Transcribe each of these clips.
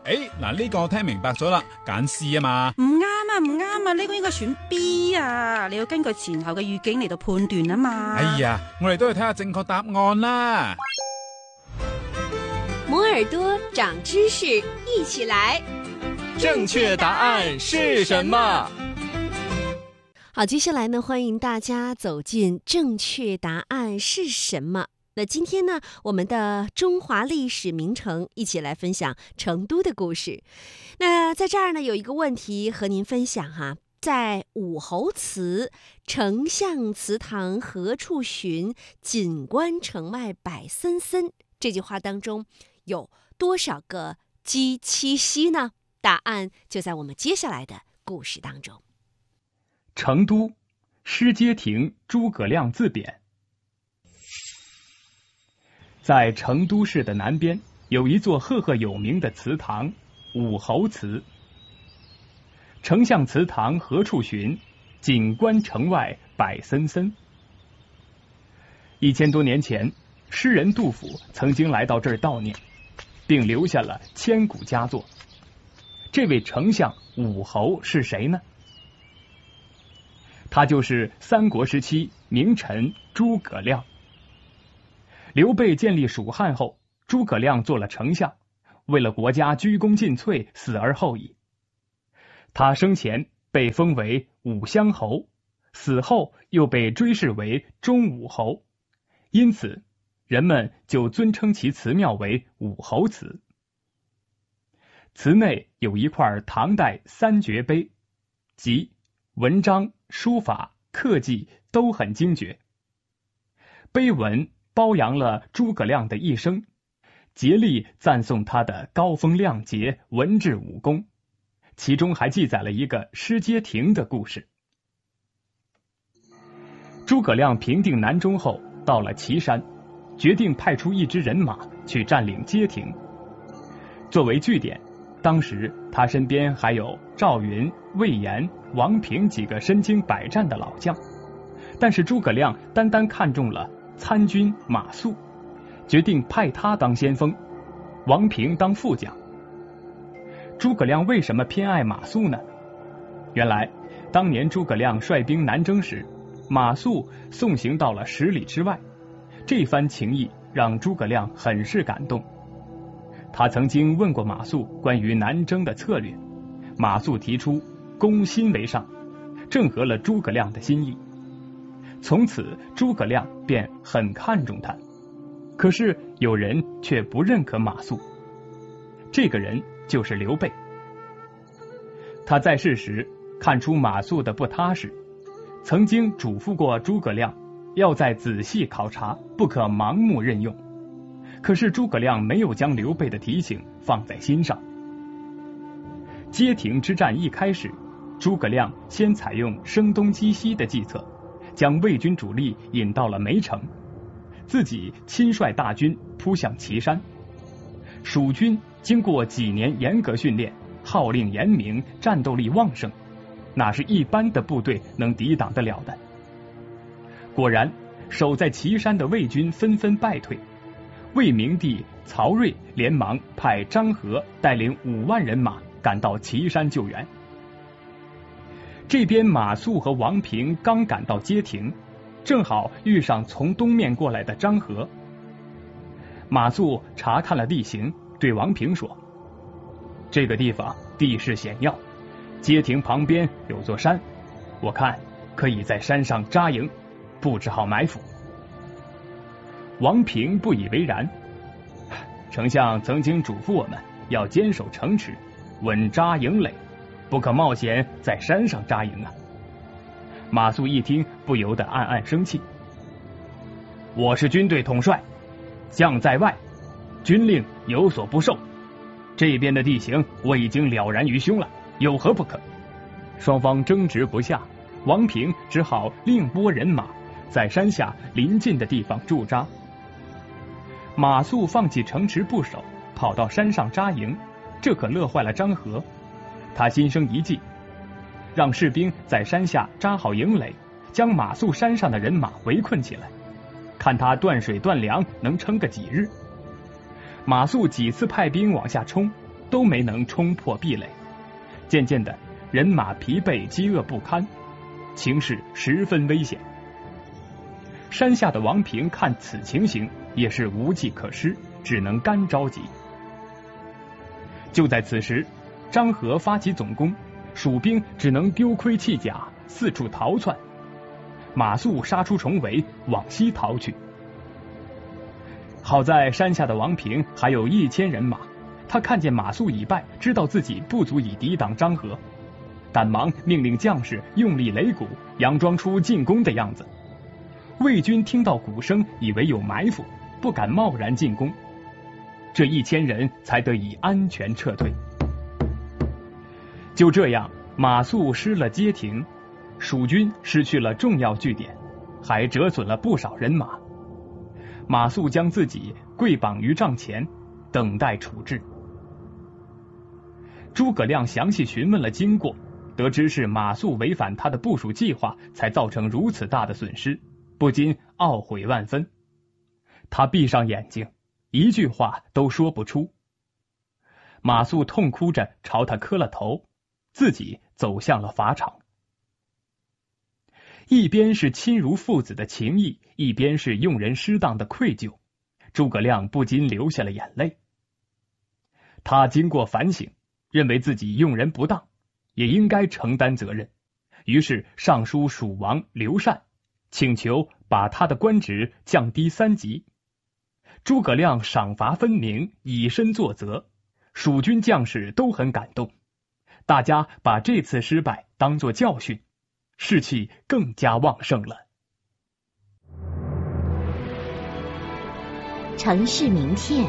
嗱呢個我聽明白咗啦，揀 C 啊嘛。 唔啱啊，唔啱啊，呢個應該選 B 啊，你要根據前後嘅語境嚟到判斷啊嘛。 哎呀，我哋都要睇下正確答案啦。 摩耳朵長知識，一起來。 正確答案是什麼？ 好，接下來呢，歡迎大家走進正確答案是什麼。那今天呢，我們的中華歷史名城一起來分享成都的故事。那在這兒呢，有一個問題和您分享哈，在武侯祠丞相祠堂何處尋，錦官城外柏森森，這句話當中有多少個雞七夕呢？答案就在我們接下來的故事當中。 成都失街亭諸葛亮字匾。在成都市的南边有一座赫赫有名的祠堂武侯祠。丞相祠堂何處尋，錦官城外柏森森。1000多年前，詩人杜甫曾經來到這兒悼念，並留下了千古佳作。這位丞相武侯是誰呢？他就是三國時期名臣諸葛亮。劉備建立蜀漢後，諸葛亮做了丞相，為了國家鞠躬盡瘁，死而後已。他生前被封為武鄉侯，死後又被追諡為忠武侯，因此人們就尊稱其祠廟為武侯祠。祠內有一塊唐代三絕碑，即文章、書法、刻技都很精絕。碑文褒揚了諸葛亮的一生，竭力讚頌他的高風亮節、文治武功，其中還記載了一個失街亭的故事。諸葛亮平定南中後，到了岐山，決定派出一支人馬去佔領街亭。作為據點，當時他身邊還有趙雲、魏延、王平幾個身經百戰的老將，但是諸葛亮單單看中了參軍馬謖，決定派他當先鋒，王平當副將。諸葛亮為什麼偏愛馬謖呢？原來當年諸葛亮率兵南征時，馬謖送行到了10里之外，這番情誼讓諸葛亮很是感動。他曾經問過馬謖關於南征的策略，馬謖提出攻心為上，正合了諸葛亮的心意。從此諸葛亮便很看重他。可是有人卻不認可馬謖，這個人就是劉備。他在世時看出馬謖的不踏實，曾經囑咐過諸葛亮要再仔細考察，不可盲目任用。可是諸葛亮沒有將劉備的提醒放在心上。街亭之戰一開始，諸葛亮先採用聲東擊西的計策，將魏軍主力引到了梅城，自己親率大軍撲向岐山。蜀軍經過幾年嚴格訓練，號令嚴明，戰鬥力旺盛，哪是一般的部隊能抵擋得了的？果然，守在岐山的魏軍紛紛敗退。魏明帝曹睿連忙派張合帶領5萬人馬趕到岐山救援。這邊馬謖和王平剛趕到街亭，正好遇上從東面過來的張合。馬謖查看了地形，對王平說：這個地方地勢險要，街亭旁邊有座山，我看可以在山上紮營，布置好埋伏。王平不以為然，丞相曾經囑咐我們要堅守城池，穩紮營壘，不可冒險在山上紮營啊。馬謖一聽，不由得暗暗生氣。我是軍隊統帥，將在外，軍令有所不受，這邊的地形我已經了然於胸了，有何不可？雙方爭執不下，王平只好另撥人馬，在山下臨近的地方駐紮。馬謖放棄城池不守，跑到山上紮營，這可樂壞了張合。他心生一計，讓士兵在山下紮好營壘，將馬謖山上的人馬圍困起來，看他斷水斷糧能撐個幾日。馬謖幾次派兵往下衝， 都没能冲破壁垒。渐渐的，人马疲惫，饥饿不堪，情势十分危险。山下的王平看此情形，也是无计可施，只能干着急。就在此时，张合发起总攻，蜀兵只能丢盔弃甲，四处逃窜。马谡杀出重围，往西逃去。好在山下的王平还有1000人马，他看见马谡已败，知道自己不足以抵挡张合，赶忙命令将士用力擂鼓，佯装出进攻的样子。魏军听到鼓声，以为有埋伏，不敢贸然进攻，这1000人才得以安全撤退。就这样，马谡失了街亭，蜀军失去了重要据点，还折损了不少人马。马谡将自己跪绑于帐前，等待处置。诸葛亮详细询问了经过，得知是马谡违反他的部署计划，才造成如此大的损失，不禁懊悔万分。他闭上眼睛，一句话都说不出。马谡痛哭着朝他磕了头，自己走向了法场。一边是亲如父子的情谊，一边是用人失当的愧疚，诸葛亮不禁流下了眼泪。他经过反省，认为自己用人不当，也应该承担责任，于是上书蜀王刘禅，请求把他的官职降低3级。诸葛亮赏罚分明，以身作则，蜀军将士都很感动，大家把这次失败当作教训，士气更加旺盛了。 城市名片。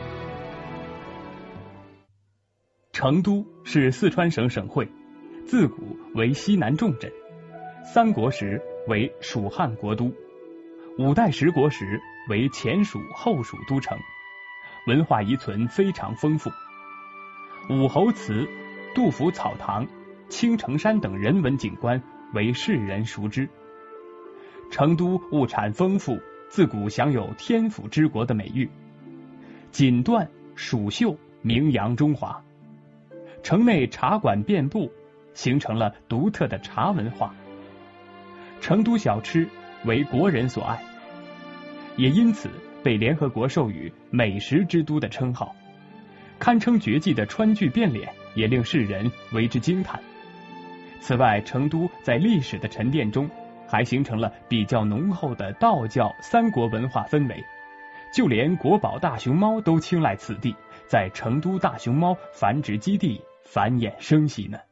成都是四川省省会，自古为西南重镇，三国时为蜀汉国都，五代十国时为前蜀后蜀都城，文化遗存非常丰富。武侯祠、杜甫草堂、青城山等人文景观为世人熟知。成都物产丰富，自古享有天府之国的美誉，锦缎、蜀绣名扬中华。城内茶馆遍布，形成了独特的茶文化。成都小吃为国人所爱，也因此被联合国授予美食之都的称号。堪称绝技的川剧变脸也令世人为之惊叹。此外，成都在历史的沉淀中还形成了比较浓厚的道教三国文化氛围，就连国宝大熊猫都青睐此地，在成都大熊猫繁殖基地繁衍生息呢。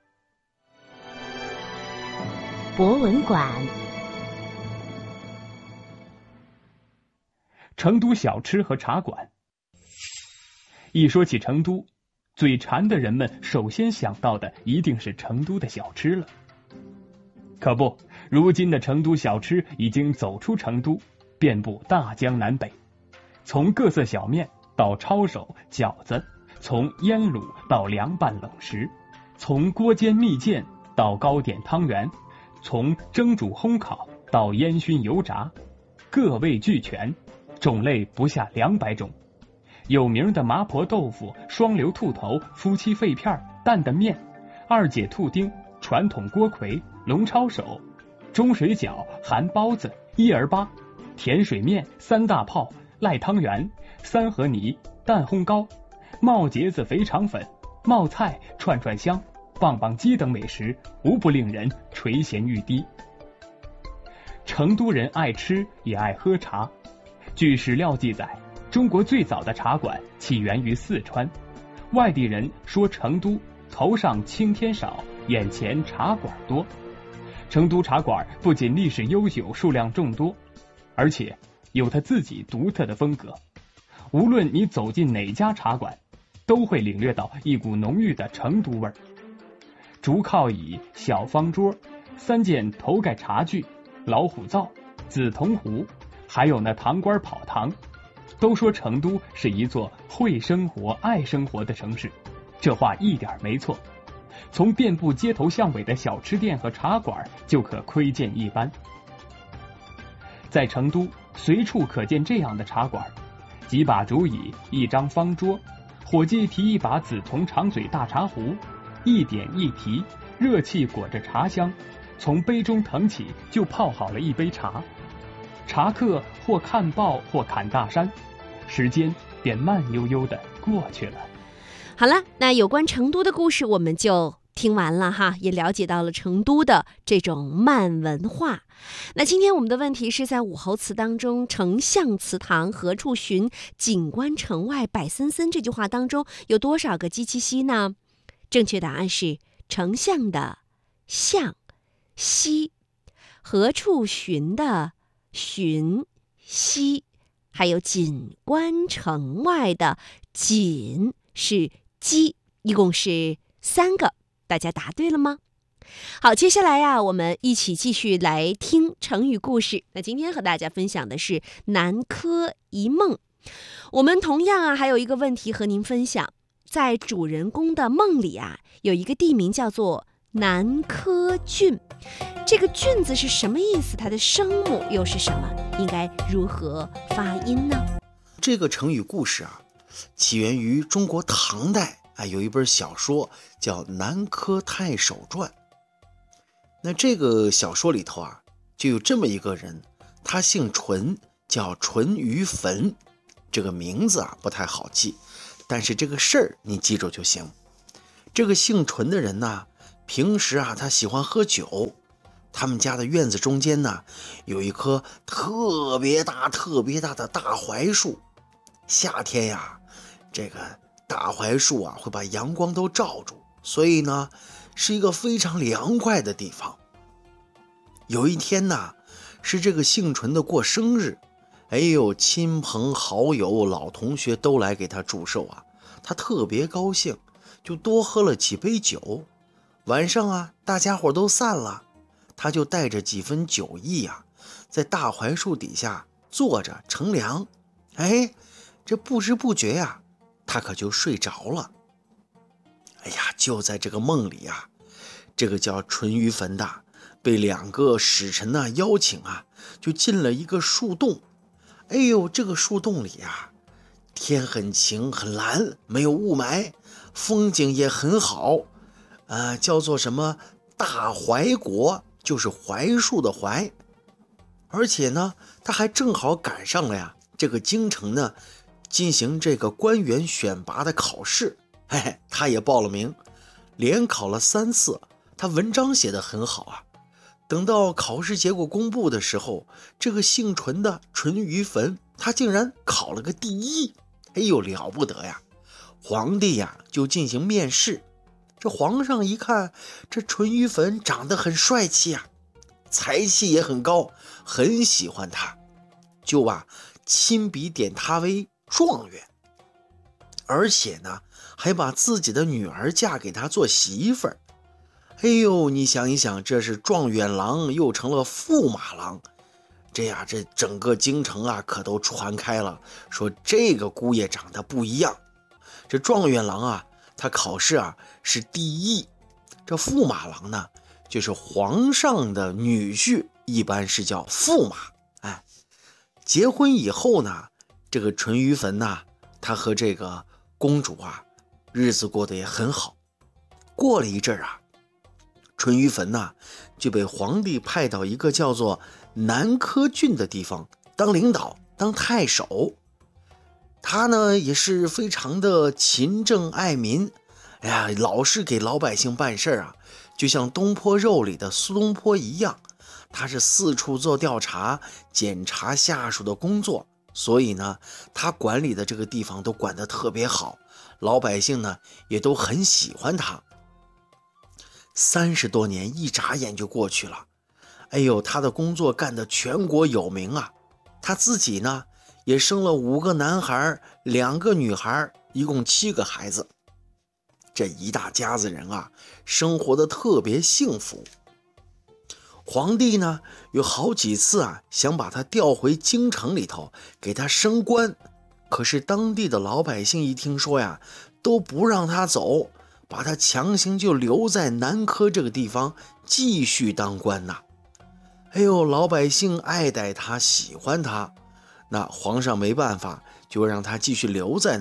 博文馆。 成都小吃和茶馆。一说起成都，嘴馋的人们首先想到的一定是成都的小吃了。可不，如今的成都小吃已经走出成都，遍布大江南北，从各色小面到抄手、饺子，从腌卤到凉拌冷食，从锅煎蜜饯到糕点汤圆，从蒸煮烘烤到烟熏油炸，各味俱全，种类不下200种。有名的麻婆豆腐、双流兔头、夫妻肺片、担担面、二姐兔丁、传统锅盔、龙抄手、中水饺、韩包子、一儿粑、甜水面、三大炮、赖汤圆、三合泥、蛋烘糕、冒茄子肥肠粉、冒菜、串串香、棒棒鸡等美食，无不令人垂涎欲滴。成都人爱吃也爱喝茶，据史料记载，中国最早的茶馆起源于四川。外地人说成都头上青天少，眼前茶馆多。成都茶馆不仅历史悠久，数量众多，而且有它自己独特的风格。无论你走进哪家茶馆，都会领略到一股浓郁的成都味儿。竹靠椅、小方桌、3件头盖茶具、老虎灶、紫铜壶，还有那糖官跑堂，都说成都是一座会生活、爱生活的城市，这话一点没错。从遍布街头巷尾的小吃店和茶馆就可窥见一斑。在成都，随处可见这样的茶馆：几把竹椅、一张方桌， 伙计提一把紫铜长嘴大茶壶，一点一提，热气裹着茶香，从杯中腾起，就泡好了一杯茶。茶客或看报或侃大山，时间便慢悠悠地过去了。 好了，那有关成都的故事我们就听完了哈，也了解到了成都的这种慢文化。那今天我们的问题是在武侯祠当中，丞相祠堂何处寻，锦官城外柏森森这句话当中有多少个鸡七西呢？正确答案是丞相的相西，何处寻的寻西，还有锦官城外的锦是鸡，一共是3个，大家答对了吗？好，接下来呀，我们一起继续来听成语故事。那今天和大家分享的是南柯一梦。我们同样还有一个问题和您分享，在主人公的梦里有一个地名叫做南柯郡，这个郡字是什么意思？它的声母又是什么？应该如何发音呢？ 这个成语故事起源于中国唐代有一本小说叫《南柯太守传》。那这个小说里头就有这么一个人，他姓淳，叫淳于棼。这个名字不太好记，但是这个事儿你记住就行。这个姓淳的人呢，平时他喜欢喝酒。他们家的院子中间呢，有一棵特别大的大槐树。夏天这个大槐树会把阳光都罩住，所以呢是一个非常凉快的地方。有一天呢，是这个姓淳的过生日，亲朋好友老同学都来给他祝寿他特别高兴，就多喝了几杯酒。晚上大家伙都散了，他就带着几分酒意在大槐树底下坐着乘凉。这不知不觉他可就睡着了。就在这个梦里这个叫淳于棼的被2个使臣邀请就进了一个树洞。这个树洞里天很晴很蓝，没有雾霾，风景也很好，叫做什么大槐国，就是槐树的槐。而且呢，他还正好赶上了这个京城呢进行这个官员选拔的考试。他也报了名，连考了3次，他文章写得很好等到考试结果公布的时候，这个姓淳的淳于棼他竟然考了个第1。了不得呀！皇帝就进行面试。这皇上一看这淳于棼长得很帅气才气也很高，很喜欢他，就亲笔点他为状元，而且呢还把自己的女儿嫁给他做媳妇儿。你想一想，这是状元郎又成了驸马郎，这整个京城可都传开了，说这个姑爷长得不一样。这状元郎他考试是第1，这驸马郎呢就是皇上的女婿，一般是叫驸马。结婚以后呢，这个淳于棼他和这个公主日子过得也很好。过了一阵淳于棼就被皇帝派到一个叫做南柯郡的地方当领导，当太守。他呢也是非常的勤政爱民，老是给老百姓办事就像东坡肉里的苏东坡一样，他是四处做调查，检查下属的工作，所以呢他管理的这个地方都管得特别好，老百姓呢也都很喜欢他。30多年一眨眼就过去了，他的工作干得全国有名他自己呢也生了5个男孩2个女孩，一共7个孩子。这一大家子人生活得特别幸福。皇帝呢有好几次想把他调回京城里头给他升官，可是当地的老百姓一听说都不让他走，把他强行就留在南柯这个地方继续当官老百姓爱戴他，喜欢他，那皇上没办法，就让他继续留在那儿。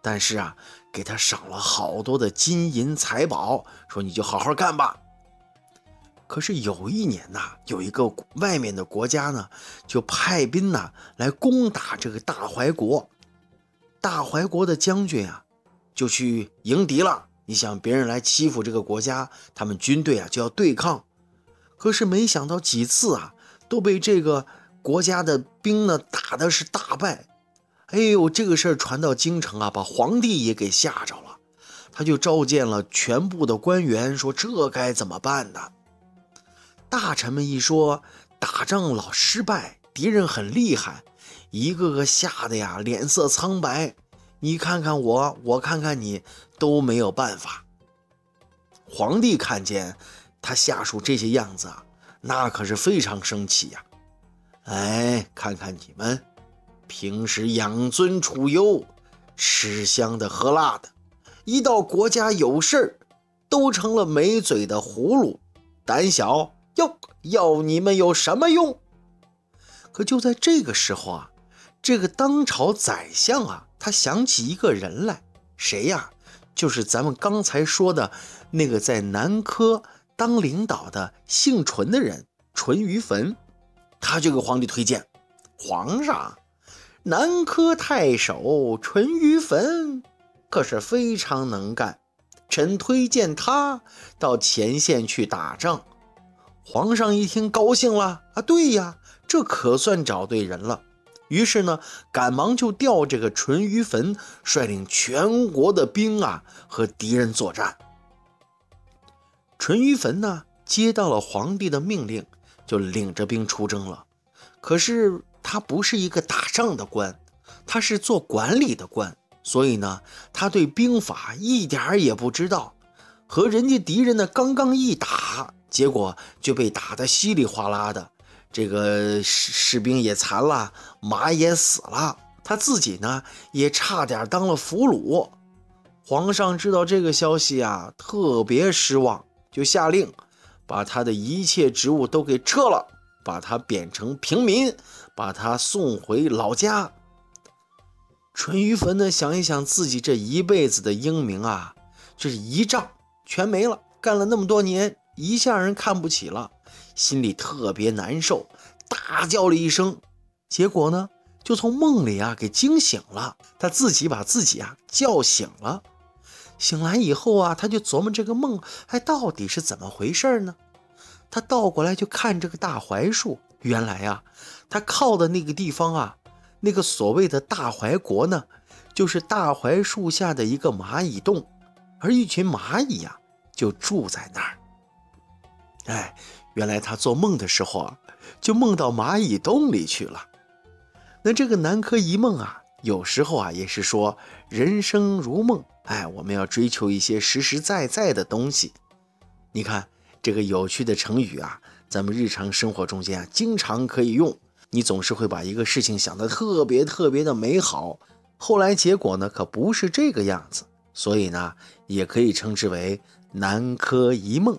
但是啊，给他赏了好多的金银财宝，说你就好好干吧。可是有一年呐，有一个外面的国家呢，就派兵呢来攻打这个大怀国。大怀国的将军啊，就去迎敌了。你想，别人来欺负这个国家，他们军队啊就要对抗。可是没想到几次啊，都被这个国家的兵呢打的是大败。哎呦，这个事儿传到京城啊，把皇帝也给吓着了。他就召见了全部的官员，说这该怎么办呢？大臣们一说，打仗老失败，敌人很厉害，一个个吓得呀脸色苍白。你看看我，我看看你，都没有办法。皇帝看见他下属这些样子啊，那可是非常生气呀。哎，看看你们，平时养尊处优，吃香的喝辣的，一到国家有事都成了没嘴的葫芦，胆小哟，要你们有什么用？可就在这个时候啊，这个当朝宰相啊，他想起一个人来。谁呀？就是咱们刚才说的那个在南柯当领导的姓淳的人，淳于棼。他就给皇帝推荐，皇上，南柯太守淳于棼可是非常能干，臣推荐他到前线去打仗。皇上一听高兴了啊，对呀，这可算找对人了。于是呢，赶忙就调这个淳于棼率领全国的兵啊和敌人作战。淳于棼呢接到了皇帝的命令，就领着兵出征了。可是他不是一个打仗的官，他是做管理的官，所以呢，他对兵法一点也不知道。和人家敌人呢刚刚一打，结果就被打得稀里哗啦的，这个士兵也残了，马也死了，他自己呢也差点当了俘虏。皇上知道这个消息啊，特别失望，就下令把他的一切职务都给撤了，把他贬成平民，把他送回老家。淳于棼呢想一想自己这一辈子的英名啊，这是一仗全没了，干了那么多年，一下人看不起了，心里特别难受，大叫了一声。结果呢就从梦里啊给惊醒了，他自己把自己啊叫醒了。醒来以后啊，他就琢磨这个梦到底是怎么回事呢？他倒过来就看这个大槐树，原来啊他靠的那个地方啊，那个所谓的大槐国呢，就是大槐树下的一个蚂蚁洞，而一群蚂蚁啊就住在那儿。哎，原来他做梦的时候啊，就梦到蚂蚁洞里去了。那这个南柯一梦啊，有时候啊也是说人生如梦，我们要追求一些实实在在的东西。你看这个有趣的成语啊，咱们日常生活中间啊经常可以用。你总是会把一个事情想得特别特别的美好，后来结果呢可不是这个样子，所以呢也可以称之为南柯一梦。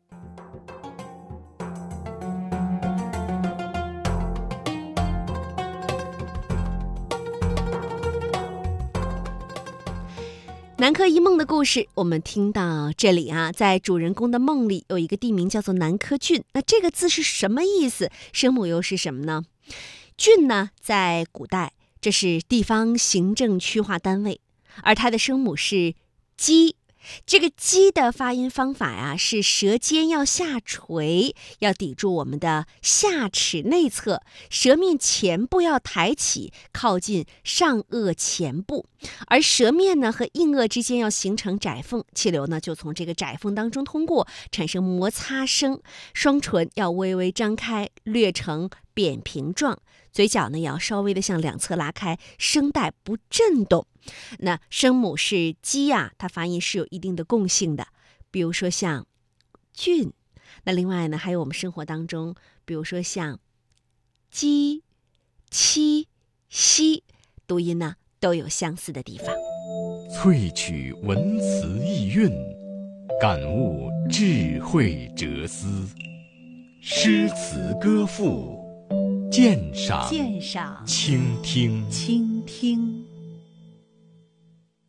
南柯一梦的故事我们听到这里啊，在主人公的梦里有一个地名叫做南柯郡，那这个字是什么意思？声母又是什么呢？郡呢，在古代这是地方行政区划单位，而它的声母是鸡。这个鸡的发音方法呀，是舌尖要下垂，要抵住我们的下齿内侧，舌面前部要抬起，靠近上颚前部，而舌面呢和硬腭之间要形成窄缝，气流呢就从这个窄缝当中通过，产生摩擦声。双唇要微微张开，略呈扁平状，嘴角呢也要稍微的向两侧拉开，声带不震动。那声母是鸡啊，它发音是有一定的共性的，比如说像郡。那另外呢，还有我们生活当中，比如说像鸡、七、西，读音呢都有相似的地方。 萃取文词意蕴，感悟智慧哲思，诗词歌赋，鉴赏倾听。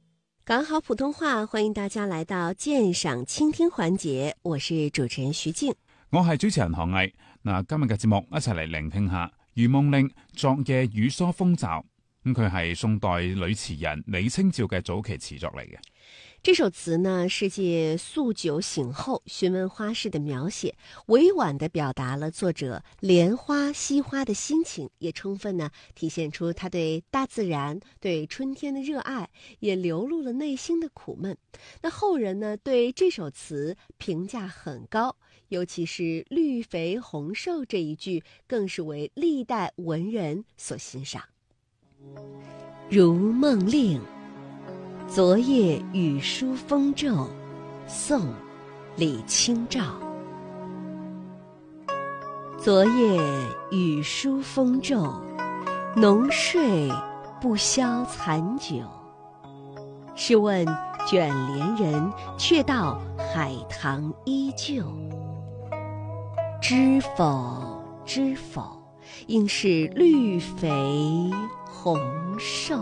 港好普通話，歡迎大家來到鑑賞傾聽環節，我是主持人徐靜， 我係主持人韓毅。嗱，今日嘅節目一齊嚟聆聽下《如夢令·昨夜雨疏風驟》。佢係宋代女詞人李清照嘅早期詞作嚟嘅。 這首詞呢，是借宿酒醒後詢問花事的描寫，委婉地表達了作者憐花惜花的心情，也充分呢體現出他對大自然、對春天的熱愛，也流露了內心的苦悶。那後人呢對這首詞評價很高，尤其是綠肥紅瘦這一句，更是為歷代文人所欣賞。如夢令，昨夜雨疏風驟，宋·李清照。昨夜雨疏風驟，濃睡不消殘酒。試問卷簾人，卻道海棠依舊。知否知否，應是綠肥紅瘦。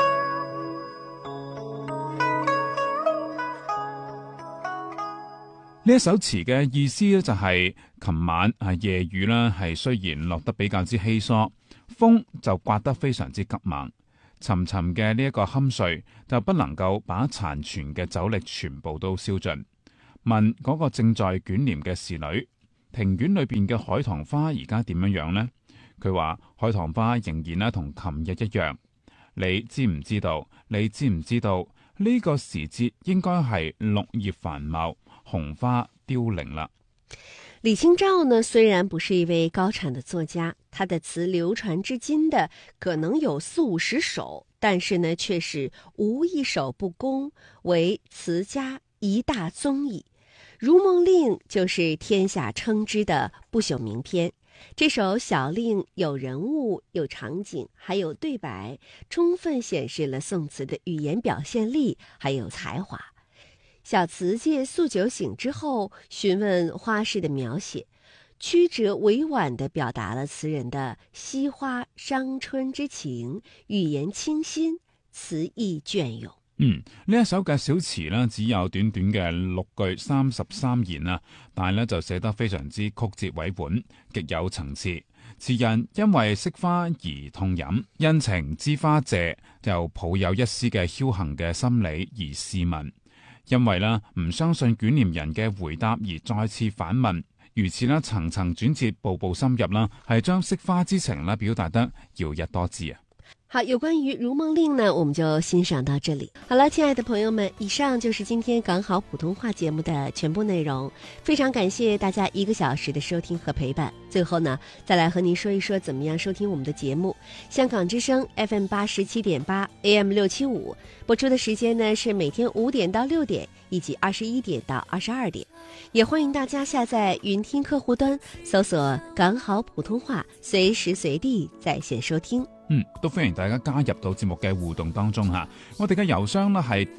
呢一首詞嘅意思咧就係琴晚夜雨啦，係雖然落得比較之稀疏，風就颳得非常之急猛，沉沉嘅呢一個酣睡就不能夠把殘存嘅酒力全部都燒盡。問嗰個正在捲簾嘅侍女，庭院裏邊嘅海棠花而家點樣樣呢？佢話海棠花仍然咧同琴日一樣。你知唔知道？你知唔知道呢個時節應該係綠葉繁茂，紅花凋零了。 李清照呢，雖然不是一位高產的作家，他的詞流傳至今的可能有40-50首，但是呢，卻是無一首不公，為詞家一大宗矣。如夢令就是天下稱之的不朽名篇。這首小令有人物、有場景，還有對白，充分顯示了宋詞的語言表現力還有才華。小詞借宿酒醒之後詢問花事的描寫，曲折委婉地表達了詞人的惜花傷春之情，語言清新，詞意雋永。 呢一首嘅小詞呢，只有短短嘅6句33言啊，但係呢就寫得非常之曲折委婉，極有層次。詞人因為惜花而痛飲，因情知花謝，又抱有一絲嘅僥倖嘅心理而試問，因為呢唔相信捲簾人嘅回答而再次反問，如此呢層層轉折，步步深入啦，係將惜花之情呢表達得耀逸多姿啊！ 好，有關於如夢令呢，我們就欣賞到這裡。好了，親愛的朋友們，以上就是今天港好普通話節目的全部內容。非常感謝大家1個小時的收聽和陪伴。最後呢，再來和您說一說怎麼樣收聽我們的節目。香港之聲 FM 87.8 AM 675播出的時間呢是每天5點到6點，以及21點到22點。也歡迎大家下載雲聽客戶端，搜索港好普通話，隨時隨地在線收聽。 都歡迎大家加入到節目嘅互動當中吓。我哋嘅郵箱呢係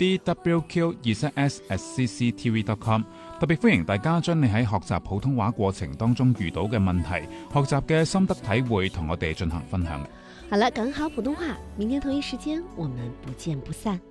dwq2s@cctv.com， 特別歡迎大家將你喺學習普通話過程當中遇到嘅問題、學習嘅心得體會同我哋進行分享。 好了，港好普通話，明天同一時間我們不見不散。